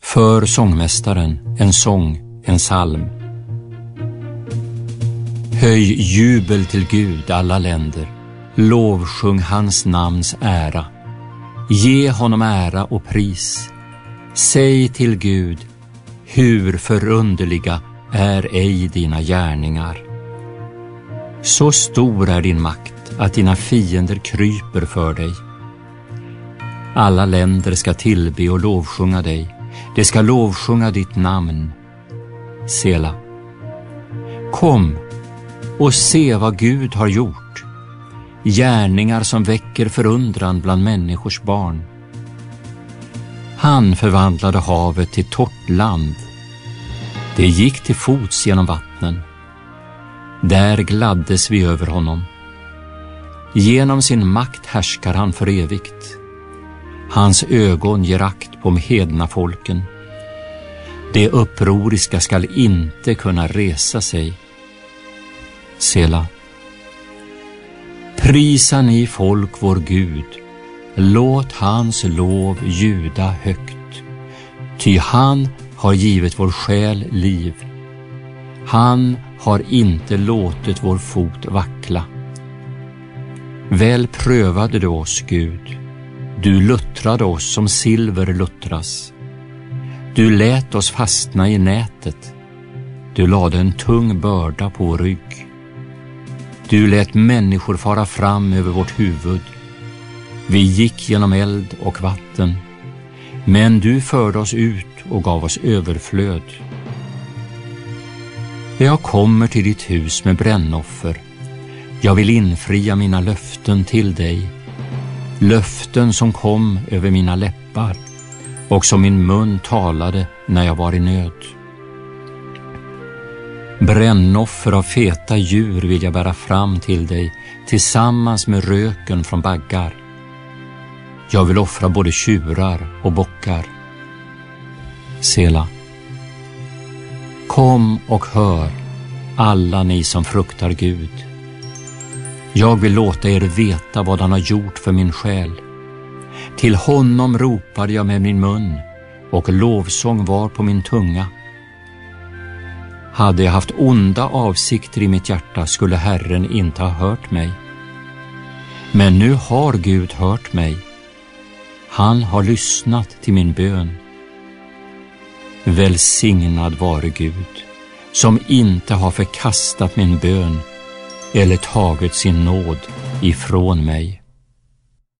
För sångmästaren en sång, en psalm. Höj jubel till Gud alla länder, lovsjung hans namns ära. Ge honom ära och pris. Säg till Gud, hur förunderliga är ej dina gärningar. Så stor är din makt att dina fiender kryper för dig. Alla länder ska tillbe och lovsjunga dig. De ska lovsjunga ditt namn. Sela. Kom och se vad Gud har gjort. Gärningar som väcker förundran bland människors barn. Han förvandlade havet till torrt land. Det gick till fots genom vattnen. Där gladdes vi över honom. Genom sin makt härskar han för evigt. Hans ögon ger akt på hedna folken. Det upproriska skall inte kunna resa sig. Sela. Prisa ni folk vår Gud. Låt hans lov ljuda högt. Ty han har givit vår själ liv. Han har inte låtit vår fot vackla. Väl prövade du oss, Gud. Du luttrade oss som silver luttras. Du lät oss fastna i nätet. Du lade en tung börda på vår rygg. Du lät människor fara fram över vårt huvud. Vi gick genom eld och vatten. Men du förde oss ut och gav oss överflöd. Jag kommer till ditt hus med brännoffer. Jag vill infria mina löften till dig. Löften som kom över mina läppar och som min mun talade när jag var i nöd. Brännoffer av feta djur vill jag bära fram till dig tillsammans med röken från baggar. Jag vill offra både tjurar och bockar. Sela. Kom och hör, alla ni som fruktar Gud. Jag vill låta er veta vad han har gjort för min själ. Till honom ropade jag med min mun och lovsång var på min tunga. Hade jag haft onda avsikter i mitt hjärta skulle Herren inte ha hört mig. Men nu har Gud hört mig. Han har lyssnat till min bön. Välsignad vare Gud, som inte har förkastat min bön eller tagit sin nåd ifrån mig.